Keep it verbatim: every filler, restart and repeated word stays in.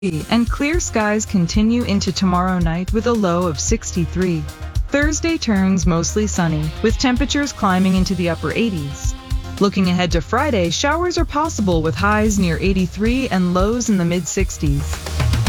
and clear skies continue into tomorrow night with a low of sixty-three. Thursday turns mostly sunny, with temperatures climbing into the upper eighties. Looking ahead to Friday, showers are possible with highs near eighty-three and lows in the mid sixties.